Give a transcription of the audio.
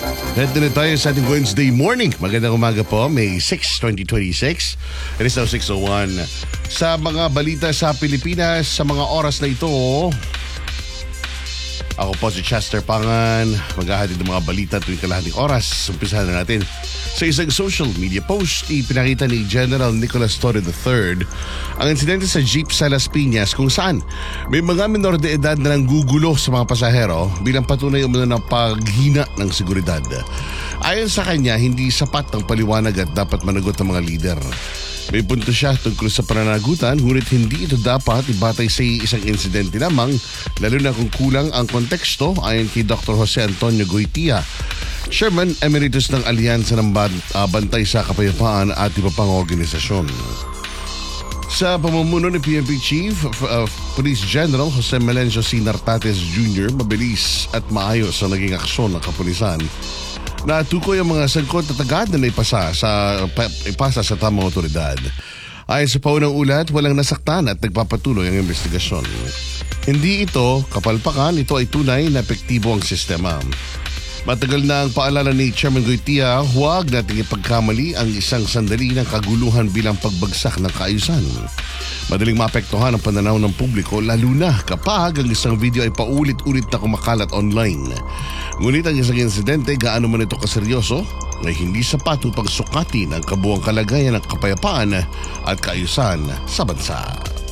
Head na tayo sa ating Wednesday morning. Magandang umaga po, May 6, 2026. It is now 6:01. Sa mga balita sa Pilipinas, sa mga oras na ito, ako po si Chester Pangan, maghahatid ng mga balita tuwing kalahating oras. Umpisahan na natin. Sa isang social media post, ipinakita ni General Nicolas Torre III ang insidente sa jeep sa Las Piñas kung saan may mga minor de edad na nanggugulo sa mga pasahero bilang patunay umano ng paghina ng seguridad. Ayon sa kanya, hindi sapat ang paliwanag at dapat managot ng mga lider. May punto siya tungkol sa pananagutan, ngunit hindi ito dapat ibatay sa isang insidente lamang, lalo na kung kulang ang konteksto, ayon kay Dr. Jose Antonio Goitia, Chairman Emeritus ng Alyansa ng Bantay sa Kapayapaan at iba pang organisasyon. Sa pamumuno ni PNP Chief Police General Jose Melencio C. Nartates Jr., mabilis at maayos ang naging aksyon ng kapulisan. Natukoy ang mga sangkot at agad na ipasa sa tamang otoridad. Ayon sa paunang ulat, walang nasaktan at nagpapatuloy ang investigasyon. Hindi ito kapalpakan, ito ay tunay na epektibo ang sistema. Matagal na ang paalala ni Chairman Goitia, huwag nating ipagkamali ang isang sandali ng kaguluhan bilang pagbagsak ng kaayusan. Madaling maapektuhan ang pananaw ng publiko, lalo na kapag ang isang video ay paulit-ulit na kumakalat online. Ngunit ang isang insidente, gaano man ito kaseryoso, ay hindi sapat upang sukatin ang kabuang kalagayan ng kapayapaan at kaayusan sa bansa.